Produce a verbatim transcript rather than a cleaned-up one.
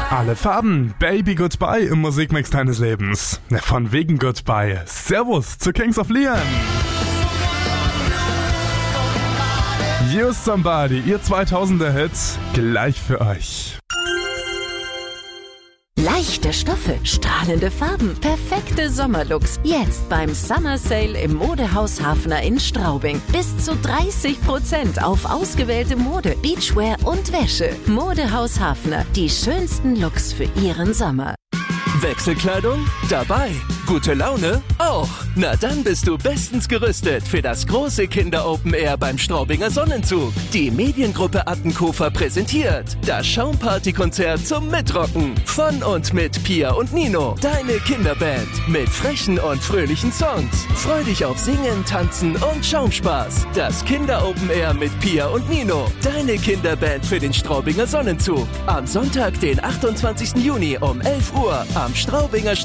Alle Farben, Baby Goodbye im Musikmix deines Lebens. Von wegen Goodbye. Servus zu Kings of Leon. You Somebody, ihr zweitausender-Hit, gleich für euch. Leichte Stoffe, strahlende Farben, perfekte Sommerlooks. Jetzt beim Summer Sale im Modehaus Hafner in Straubing. Bis zu dreißig Prozent auf ausgewählte Mode, Beachwear und Wäsche. Modehaus Hafner, die schönsten Looks für Ihren Sommer. Wechselkleidung? Dabei. Gute Laune? Auch. Na dann bist du bestens gerüstet für das große Kinder-Open Air beim Straubinger Sonnenzug. Die Mediengruppe Attenkofer präsentiert das Schaumparty-Konzert zum Mitrocken. Von und mit Pia und Nino. Deine Kinderband mit frechen und fröhlichen Songs. Freu dich auf Singen, Tanzen und Schaumspaß. Das Kinder-Open Air mit Pia und Nino. Deine Kinderband für den Straubinger Sonnenzug. Am Sonntag, den achtundzwanzigsten Juni um elf Uhr am Straubinger